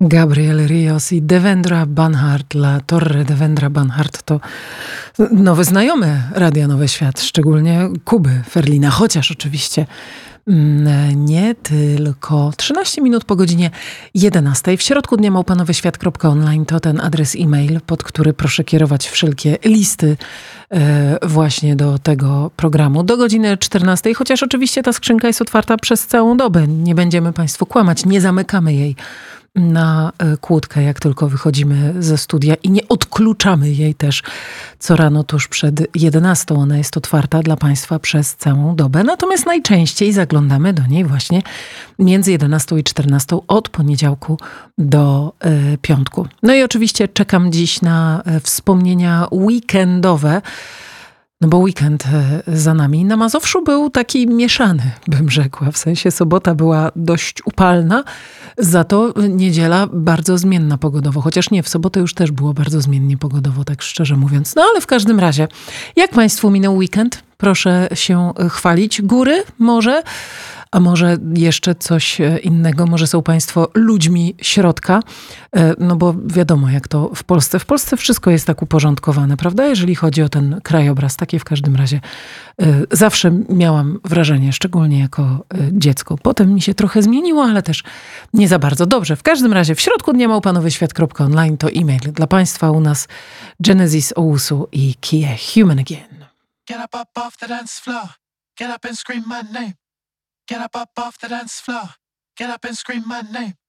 Gabriel Rios i Devendra Banhart. La Torre Devendra Banhart to nowy znajomy Radia Nowy Świat, szczególnie Kuby Ferlina, chociaż oczywiście nie tylko. 13 minut po godzinie 11. W środku dnia małpanowyświat.online to ten adres e-mail, pod który proszę kierować wszelkie listy właśnie do tego programu do godziny 14. Chociaż oczywiście ta skrzynka jest otwarta przez całą dobę. Nie będziemy Państwu kłamać, nie zamykamy jej na kłódkę, jak tylko wychodzimy ze studia i nie odkluczamy jej też co rano tuż przed 11. Ona jest otwarta dla Państwa przez całą dobę. Natomiast najczęściej zaglądamy do niej właśnie między 11 i 14 od poniedziałku do piątku. No i oczywiście czekam dziś na wspomnienia weekendowe. No bo weekend za nami. Na Mazowszu był taki mieszany, bym rzekła. W sensie sobota była dość upalna, za to niedziela bardzo zmienna pogodowo. Chociaż nie, w sobotę już też było bardzo zmiennie pogodowo, tak szczerze mówiąc. No ale w każdym razie, jak Państwu minął weekend? Proszę się chwalić. Góry może? A może jeszcze coś innego? Może są Państwo ludźmi środka? No bo wiadomo, jak to w Polsce. W Polsce wszystko jest tak uporządkowane, prawda? Jeżeli chodzi o ten krajobraz. Takie w każdym razie zawsze miałam wrażenie, szczególnie jako dziecko. Potem mi się trochę zmieniło, ale też nie za bardzo. Dobrze, w każdym razie w środku dnia małpanowyświat.online to e-mail dla Państwa. U nas Genesis Owusu i Kie Human Again. Get up, up off the dance floor. Get up and scream my name. Get up off the dance floor. Get up and scream my name.